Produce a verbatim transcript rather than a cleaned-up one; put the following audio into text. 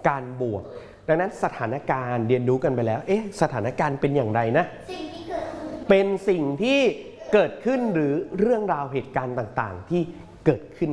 การบวกดังนั้นสถานการณ์เรียนรู้กันไปแล้วเอ๊ะสถานการณ์เป็นอย่างไรนะเป็นสิ่งที่เกิดขึ้นหรือเรื่องราวเหตุการณ์ต่างๆที่เกิดขึ้น